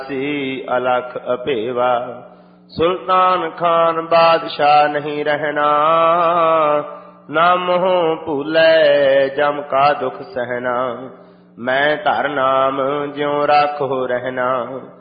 सी अलख अपेवा। सुल्तान खान बादशाह नहीं रहना, नाम हो भूलै जम का दुख सहना। मैं धर नाम ज्यों राखो रहना,